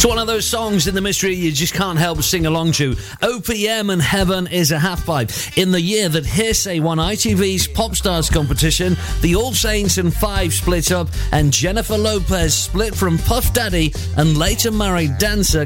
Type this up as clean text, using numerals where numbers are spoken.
It's one of those songs in the mystery you just can't help but sing along to. OPM and Heaven is a half-pipe. In the year that Hearsay won ITV's Pop Stars competition, the All Saints and Five split up, and Jennifer Lopez split from Puff Daddy and later married dancer